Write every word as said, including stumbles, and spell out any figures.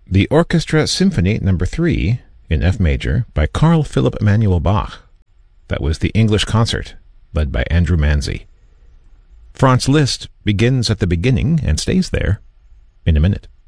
The Orchestra Symphony Number three in F major by Carl Philipp Emanuel Bach. That was the English Concert, led by Andrew Manzi. Franz Liszt begins at the beginning and stays there in a minute.